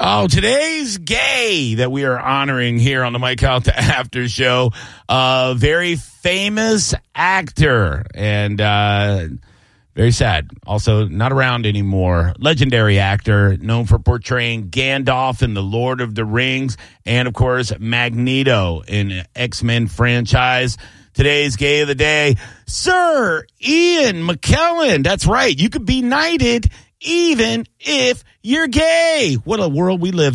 Oh, today's gay that we are honoring here on the Mike Out the After Show, a very famous actor and very sad. Also not around anymore. Legendary actor known for portraying Gandalf in the Lord of the Rings and, of course, Magneto in X-Men franchise. Today's gay of the day, Sir Ian McKellen. That's right. You could be knighted even if you're gay. What a world we live in.